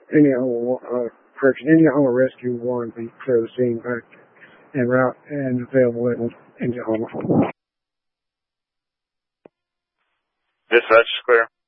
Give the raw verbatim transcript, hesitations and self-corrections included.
Indianola, uh, correction, Indianola Rescue one be clear the scene back en route and available in Indianola. Dispatch, clear.